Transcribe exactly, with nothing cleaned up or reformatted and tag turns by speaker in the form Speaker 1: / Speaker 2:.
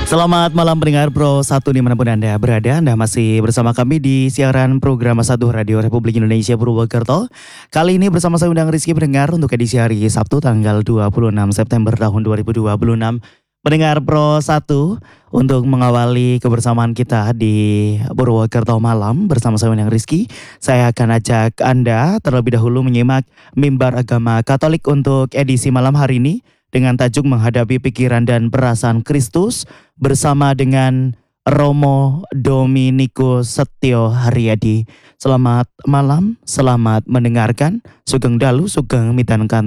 Speaker 1: Selamat malam pendengar Pro satu dimanapun Anda berada. Anda masih bersama kami di siaran program satu Radio Republik Indonesia Purwokerto. Kali ini bersama saya undang Rizky pendengar untuk edisi hari Sabtu tanggal dua puluh enam September tahun dua ribu dua puluh enam. Pendengar Pro satu untuk mengawali kebersamaan kita di Purwokerto malam bersama saya undang Rizky. Saya akan ajak Anda terlebih dahulu menyimak mimbar agama Katolik untuk edisi malam hari ini dengan tajuk menghadapi pikiran dan perasaan Kristus bersama dengan Romo Dominikus Setio Haryadi. Selamat malam, selamat mendengarkan. Sugeng Dalu, Sugeng Mitankan